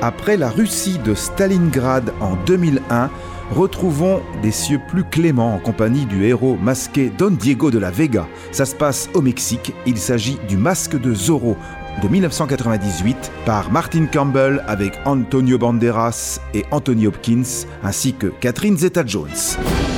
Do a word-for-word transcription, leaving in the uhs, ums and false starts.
Après la Russie de Stalingrad en deux mille un, retrouvons des cieux plus cléments en compagnie du héros masqué Don Diego de la Vega. Ça se passe au Mexique, il s'agit du Masque de Zorro de dix-neuf cent quatre-vingt-dix-huit par Martin Campbell avec Antonio Banderas et Anthony Hopkins ainsi que Catherine Zeta-Jones.